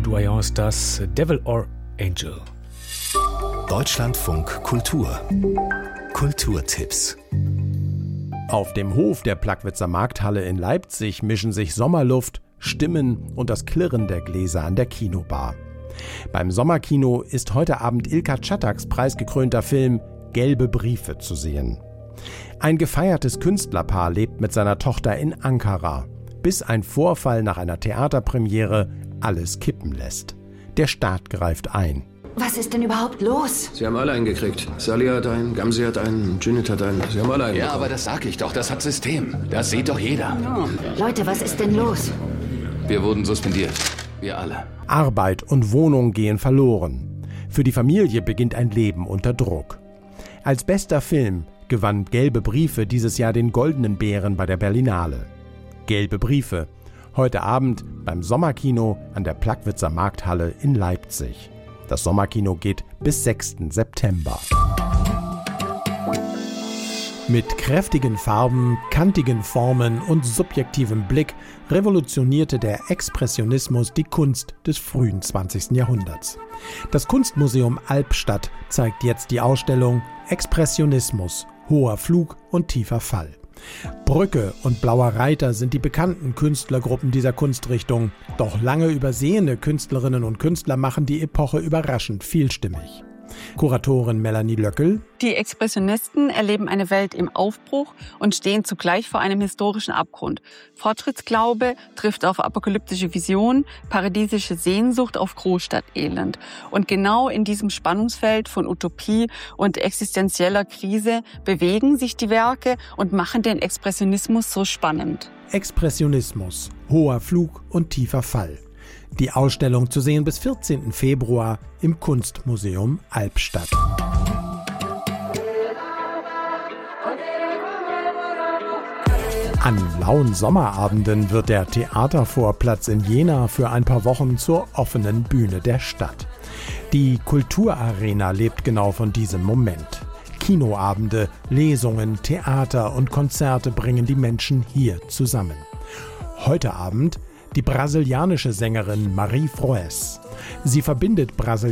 Doyens das Devil or Angel. Deutschlandfunk Kultur. Kulturtipps. Auf dem Hof der Plagwitzer Markthalle in Leipzig mischen sich Sommerluft, Stimmen und das Klirren der Gläser an der Kinobar. Beim Sommerkino ist heute Abend Ilka Czattaks preisgekrönter Film Gelbe Briefe zu sehen. Ein gefeiertes Künstlerpaar lebt mit seiner Tochter in Ankara, bis ein Vorfall nach einer Theaterpremiere alles kippen lässt. Der Staat greift ein. Was ist denn überhaupt los? Sie haben alle einen gekriegt. Sally hat einen, Gamze hat einen, Judith hat einen. Sie haben alle einen. Ja, bekommen. aber das sag ich doch. Das hat System. Das sieht doch jeder. Leute, was ist denn los? Wir wurden suspendiert. Wir alle. Arbeit und Wohnung gehen verloren. Für die Familie beginnt ein Leben unter Druck. Als bester Film gewann Gelbe Briefe dieses Jahr den Goldenen Bären bei der Berlinale. Gelbe Briefe. Heute Abend beim Sommerkino an der Plagwitzer Markthalle in Leipzig. Das Sommerkino geht bis 6. September. Mit kräftigen Farben, kantigen Formen und subjektivem Blick revolutionierte der Expressionismus die Kunst des frühen 20. Jahrhunderts. Das Kunstmuseum Albstadt zeigt jetzt die Ausstellung Expressionismus, hoher Flug und tiefer Fall. Brücke und Blauer Reiter sind die bekannten Künstlergruppen dieser Kunstrichtung, doch lange übersehene Künstlerinnen und Künstler machen die Epoche überraschend vielstimmig. Kuratorin Melanie Löckel: Die Expressionisten erleben eine Welt im Aufbruch und stehen zugleich vor einem historischen Abgrund. Fortschrittsglaube trifft auf apokalyptische Visionen, paradiesische Sehnsucht auf Großstadtelend. Und genau in diesem Spannungsfeld von Utopie und existenzieller Krise bewegen sich die Werke und machen den Expressionismus so spannend. Expressionismus, hoher Flug und tiefer Fall. Die Ausstellung zu sehen bis 14. Februar im Kunstmuseum Albstadt. An lauen Sommerabenden wird der Theatervorplatz in Jena für ein paar Wochen zur offenen Bühne der Stadt. Die Kulturarena lebt genau von diesem Moment. Kinoabende, Lesungen, Theater und Konzerte bringen die Menschen hier zusammen. Heute Abend die brasilianische Sängerin Marie Froes. Sie verbindet